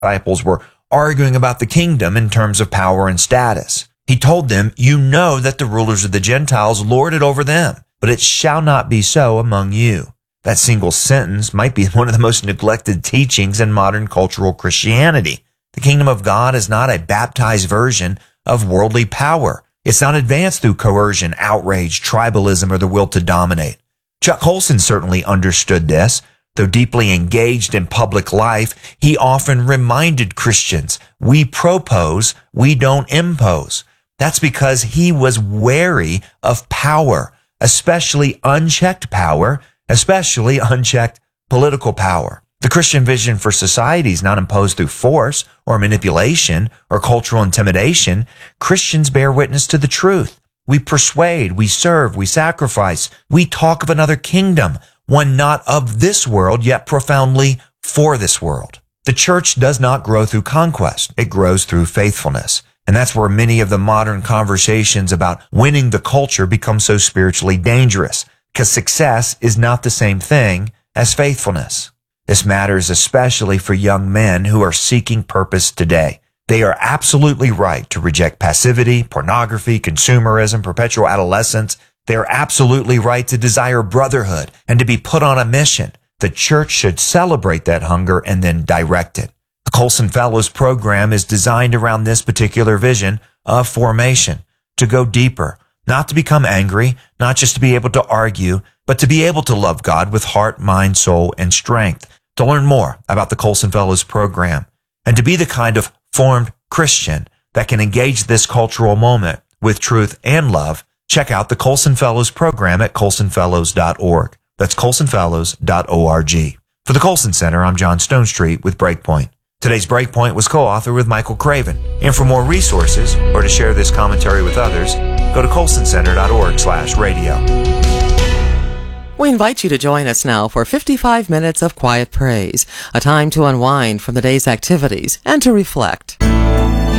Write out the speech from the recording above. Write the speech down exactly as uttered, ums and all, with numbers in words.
disciples were arguing about the kingdom in terms of power and status. He told them, "You know that the rulers of the Gentiles lord it over them, but it shall not be so among you." That single sentence might be one of the most neglected teachings in modern cultural Christianity. The kingdom of God is not a baptized version of worldly power. It's not advanced through coercion, outrage, tribalism, or the will to dominate. Chuck Colson certainly understood this. Though deeply engaged in public life, he often reminded Christians, we propose, we don't impose. That's because he was wary of power, especially unchecked power, especially unchecked political power. The Christian vision for society is not imposed through force or manipulation or cultural intimidation. Christians bear witness to the truth. We persuade, we serve, we sacrifice. We talk of another kingdom, one not of this world, yet profoundly for this world. The church does not grow through conquest. It grows through faithfulness. And that's where many of the modern conversations about winning the culture become so spiritually dangerous, because success is not the same thing as faithfulness. This matters especially for young men who are seeking purpose today. They are absolutely right to reject passivity, pornography, consumerism, perpetual adolescence. They are absolutely right to desire brotherhood and to be put on a mission. The church should celebrate that hunger and then direct it. The Colson Fellows program is designed around this particular vision of formation, to go deeper, not to become angry, not just to be able to argue, but to be able to love God with heart, mind, soul, and strength. To learn more about the Colson Fellows program and to be the kind of formed Christian that can engage this cultural moment with truth and love, check out the Colson Fellows program at colson fellows dot org. That's colson fellows dot org. For the Colson Center, I'm John Stonestreet with Breakpoint. Today's Breakpoint was co-authored with Michael Craven. And for more resources or to share this commentary with others, go to colson center dot org slash radio. We invite you to join us now for fifty-five minutes of quiet praise, a time to unwind from the day's activities and to reflect.